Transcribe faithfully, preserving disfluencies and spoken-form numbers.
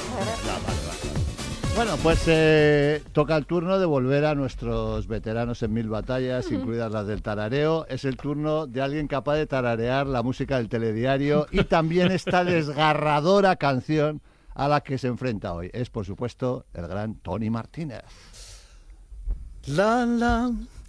vale, vale. Bueno, pues eh, toca el turno de volver a nuestros veteranos en mil batallas, incluidas las del tarareo. Es el turno de alguien capaz de tararear la música del telediario y también esta desgarradora canción a la que se enfrenta hoy. Es, por supuesto, el gran Tony Martínez. La, la.